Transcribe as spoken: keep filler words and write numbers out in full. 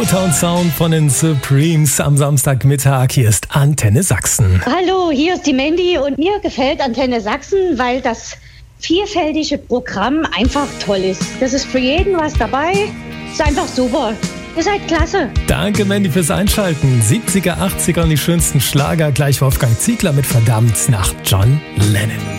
Motown Sound von den Supremes am Samstagmittag. Hier ist Antenne Sachsen. Hallo, hier ist die Mandy und mir gefällt Antenne Sachsen, weil das vielfältige Programm einfach toll ist. Das ist für jeden was dabei. Ist einfach super. Ihr seid klasse. Danke, Mandy, fürs Einschalten. siebziger, achtziger und die schönsten Schlager. Gleich Wolfgang Ziegler mit Verdammt nach John Lennon.